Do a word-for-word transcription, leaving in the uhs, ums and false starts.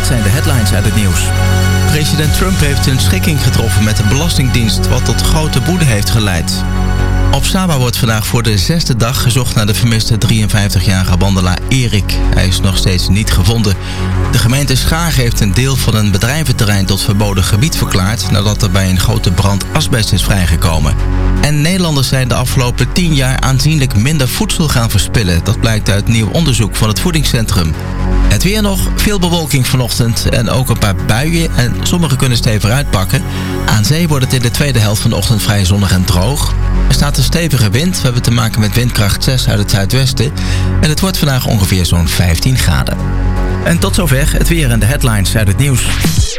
dit zijn de headlines uit het nieuws. President Trump heeft een schikking getroffen met de Belastingdienst, wat tot grote woede heeft geleid. Op Saba wordt vandaag voor de zesde dag gezocht naar de vermiste drieënvijftigjarige wandelaar Erik. Hij is nog steeds niet gevonden. De gemeente Schagen heeft een deel van een bedrijventerrein tot verboden gebied verklaard nadat er bij een grote brand asbest is vrijgekomen. En Nederlanders zijn de afgelopen tien jaar aanzienlijk minder voedsel gaan verspillen. Dat blijkt uit nieuw onderzoek van het Voedingscentrum. Het weer nog, veel bewolking vanochtend en ook een paar buien en sommige kunnen stevig uitpakken. Aan zee wordt het in de tweede helft van de ochtend vrij zonnig en droog. Er staat een stevige wind, we hebben te maken met windkracht zes uit het zuidwesten en het wordt vandaag ongeveer zo'n vijftien graden. En tot zover het weer en de headlines uit het nieuws.